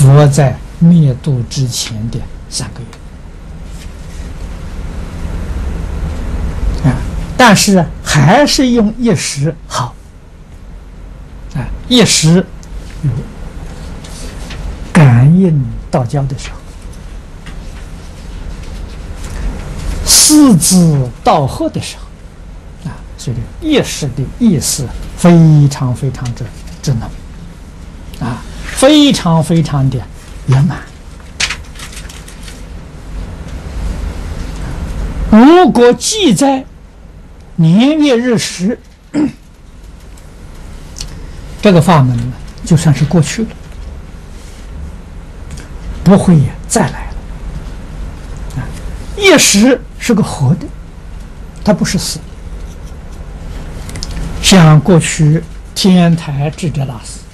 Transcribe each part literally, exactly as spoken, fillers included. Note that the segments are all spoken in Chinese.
佛在灭度之前的三个月啊，但是还是用一时好啊，一时有感应道交的时候，四字道合的时候啊，所以一时的意思非常非常之之浓啊，非常非常的圆满。如果记在年月日时，这个法门呢，就算是过去了，不会再来了。啊，一时是个活的，它不是死。像过去天台智者大师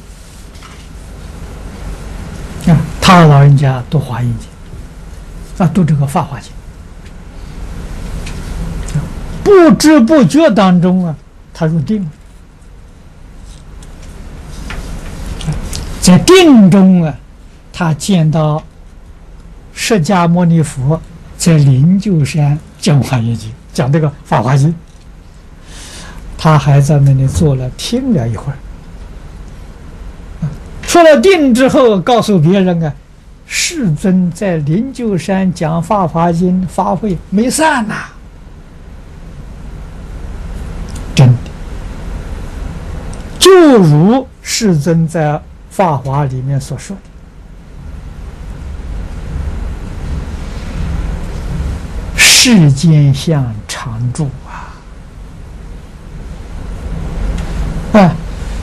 啊，他老人家读华严经，啊，读这个法华经，不知不觉当中啊，他入定了。在定中啊，他见到释迦牟尼佛在灵鹫山讲华严经，讲这个法华经，他还在那里坐了听了一会儿。出了定之后，告诉别人啊，世尊在灵鹫山讲法华经法会没散呐、啊，真的，就如世尊在法华里面所说的，世间相常住啊！啊，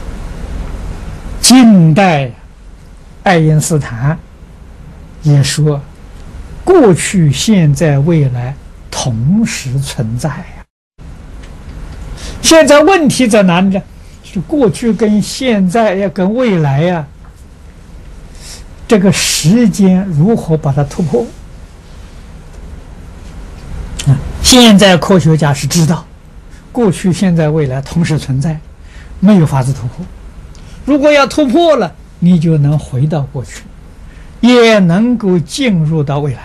近代爱因斯坦也说，过去、现在、未来同时存在呀。现在问题在哪里呢？是过去跟现在呀，跟未来呀，这个时间如何把它突破？啊，现在科学家是知道，过去、现在、未来同时存在，没有法子突破。如果要突破了，你就能回到过去，也能够进入到未来。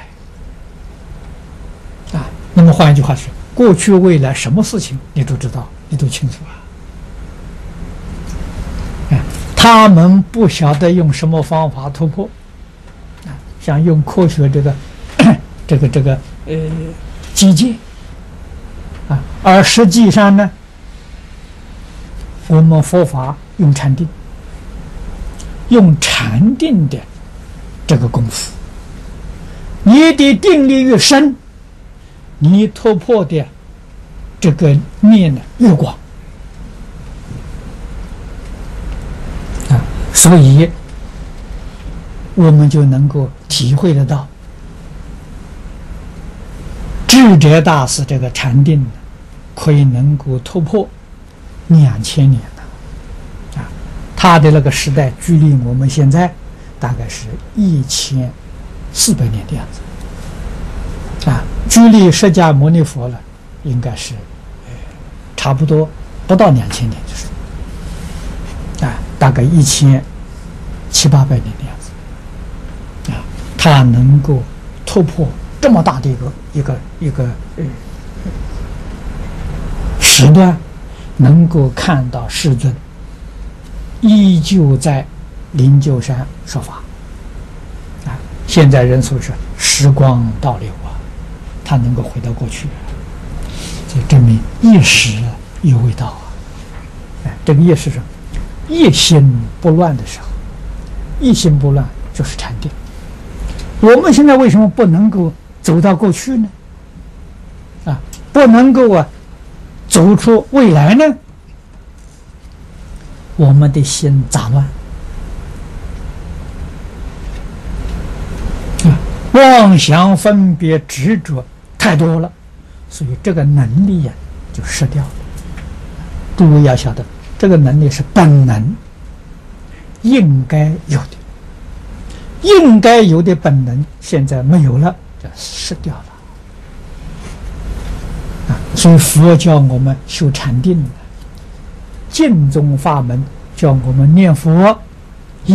啊，那么换一句话是，过去、未来什么事情你都知道，你都清楚啊。他们不晓得用什么方法突破，啊，像用科学这个这个这个呃机械啊，而实际上呢，我们佛法用禅定，用禅定的这个功夫，你的定力越深，你突破的这个面呢越广。所以，我们就能够体会得到，智者大师这个禅定可以能够突破两千年了，啊，他的那个时代距离我们现在大概是一千四百年的样子，啊，距离释迦牟尼佛了，应该是呃差不多不到两千年，就是。啊，大概一千七八百年的样子，啊，它能够突破这么大的一个一个一个呃时段，能够看到世尊依旧在灵鹫山说法，啊，现在人说是时光倒流啊，它能够回到过去，这证明一时有味道啊，哎，这个意识是。一心不乱的时候，一心不乱就是禅定。我们现在为什么不能够走到过去呢？啊，不能够啊走出未来呢？我们的心杂乱，啊，妄想分别执着太多了，所以这个能力呀、啊、就失掉了。诸位要晓得。这个能力是本能，应该有的，应该有的本能现在没有了，就失掉了。啊，所以佛教我们修禅定，净宗法门教我们念佛，